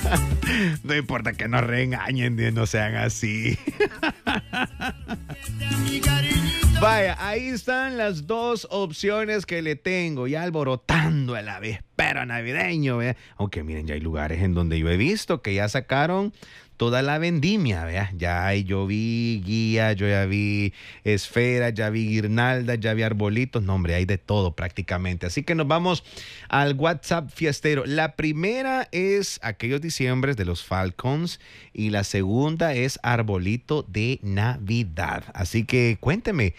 No importa que nos regañen, no sean así. Vaya, ahí están las dos opciones que le tengo, ya alborotando el avispero navideño, ¿ve? Aunque miren, ya hay lugares en donde yo he visto que ya sacaron toda la vendimia, ¿vea? Yo vi guía, yo ya vi esferas, ya vi guirnaldas, ya vi arbolitos. No, hombre, hay de todo prácticamente. Así que nos vamos al WhatsApp fiestero. La primera es aquellos diciembres de los Falcons y la segunda es arbolito de Navidad. Así que cuénteme,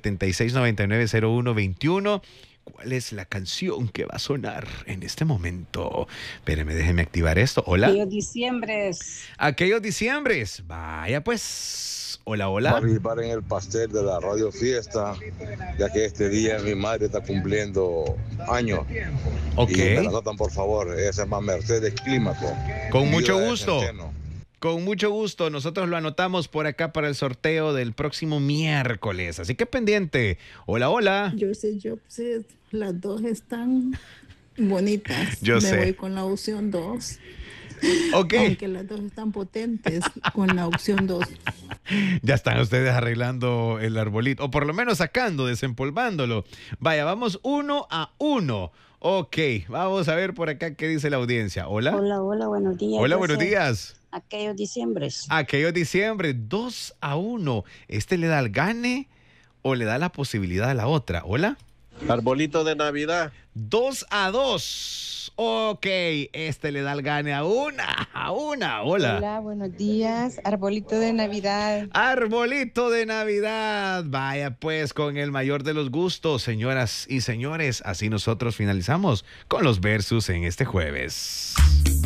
76990121. ¿Cuál es la canción que va a sonar en este momento? Espéreme, déjeme activar esto. Hola. Aquellos diciembres. Aquellos diciembres. Vaya pues. Hola, hola. Participar en el pastel de la radio fiesta, ya que este día mi madre está cumpliendo años. Ok. Y me la anotan, por favor. Esa es más Mercedes Clímaco. Con mucho gusto. Con mucho gusto. Nosotros lo anotamos por acá para el sorteo del próximo miércoles. Así que pendiente. Hola, hola. Yo sé, las dos están bonitas. Yo sé. Me voy con la opción 2. Ok. Aunque las dos están potentes, con la opción 2. Ya están ustedes arreglando el arbolito, o por lo menos sacando, desempolvándolo. Vaya, vamos 1-1. Ok, vamos a ver por acá qué dice la audiencia. Hola. Hola, buenos días. Hola, buenos días. Aquellos diciembres. Aquellos diciembre, 2-1. ¿Este le da el gane o le da la posibilidad a la otra? Hola. Arbolito de Navidad. 2-2. Ok, este le da el gane a una. Hola. Hola, buenos días. Arbolito de Navidad. Arbolito de Navidad. Vaya pues, con el mayor de los gustos, señoras y señores. Así nosotros finalizamos con los versus en este jueves.